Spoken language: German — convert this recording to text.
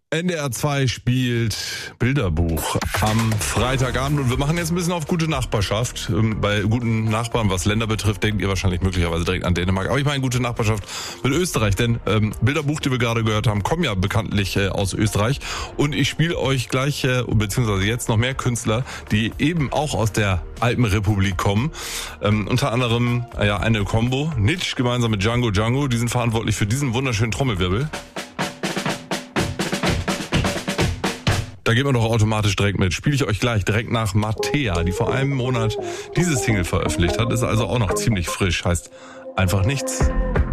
NDR 2 spielt Bilderbuch am Freitagabend und wir machen jetzt ein bisschen auf gute Nachbarschaft. Bei guten Nachbarn, was Länder betrifft, denkt ihr wahrscheinlich möglicherweise direkt an Dänemark. Aber ich meine gute Nachbarschaft mit Österreich, denn Bilderbuch, die wir gerade gehört haben, kommen ja bekanntlich aus Österreich. Und ich spiele euch gleich, beziehungsweise jetzt noch mehr Künstler, die eben auch aus der Alpenrepublik kommen. Unter anderem eine Combo, Nitsch gemeinsam mit Django Django, die sind verantwortlich für diesen wunderschönen Trommelwirbel. Da geht man doch automatisch direkt mit. Spiele ich euch gleich direkt nach Mattea, die vor einem Monat diese Single veröffentlicht hat. Ist also auch noch ziemlich frisch. Heißt einfach nichts.